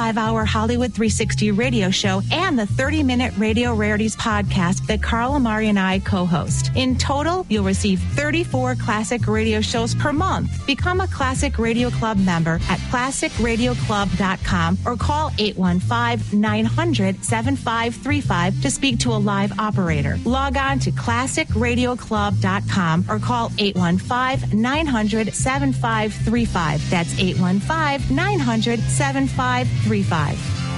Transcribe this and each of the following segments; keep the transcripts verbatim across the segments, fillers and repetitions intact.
five-hour Hollywood three sixty radio show and the thirty-minute Radio Rarities podcast that Carl Amari and I co-host. In total, you'll receive thirty-four classic radio shows per month. Become a Classic Radio Club member at classic radio club dot com or call eight one five, nine hundred, seven five three five to speak to a live operator. Log on to classic radio club dot com or call eight one five, nine hundred, seven five three five. That's eight one five, nine hundred, seven five three five.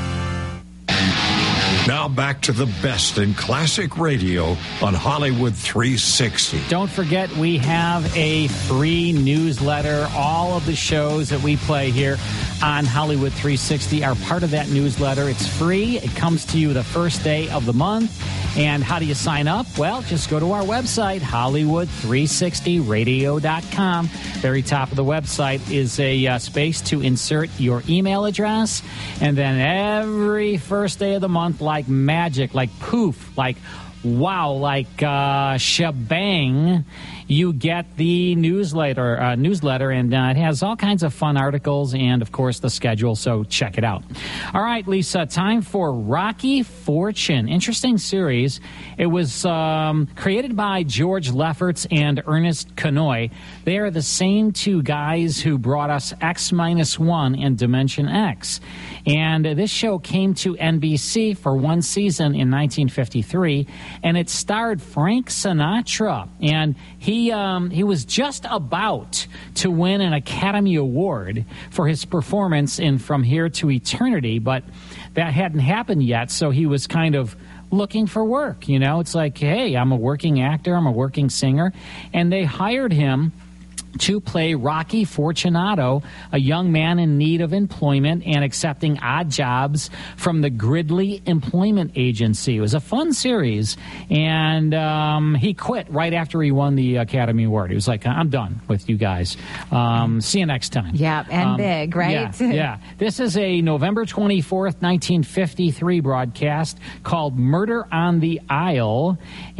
Now back to the best in classic radio on Hollywood three sixty. Don't forget, we have a free newsletter. All of the shows that we play here on Hollywood three sixty are part of that newsletter. It's free. It comes to you the first day of the month. And how do you sign up? Well, just go to our website, Hollywood three sixty radio dot com. Very top of the website is a uh, space to insert your email address. And then every first day of the month, like magic, like poof, like wow, like uh, shebang, you get the newsletter, uh, newsletter, and uh, it has all kinds of fun articles and, of course, the schedule, so check it out. All right, Lisa, time for Rocky Fortune. Interesting series. It was um, created by George Lefferts and Ernest Kanoy. They are the same two guys who brought us X minus one and Dimension X. And this show came to N B C for one season in nineteen fifty-three, and it starred Frank Sinatra. And he um, he was just about to win an Academy Award for his performance in From Here to Eternity, but that hadn't happened yet, so he was kind of looking for work. You know, it's like, hey, I'm a working actor, I'm a working singer, and they hired him to play Rocky Fortunato, a young man in need of employment and accepting odd jobs from the Gridley Employment Agency. It was a fun series, and um, he quit right after he won the Academy Award. He was like, I'm done with you guys. Um, see you next time. Yeah, and um, big, right? Yeah, yeah. This is a November twenty-fourth, nineteen fifty-three broadcast called Murder on the Isle,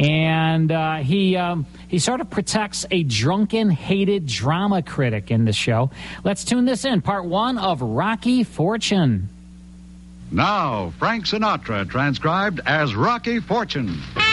and uh, he, um, he sort of protects a drunken, hated drama critic in the show. Let's tune this in. Part one of Rocky Fortune. Now, Frank Sinatra transcribed as Rocky Fortune.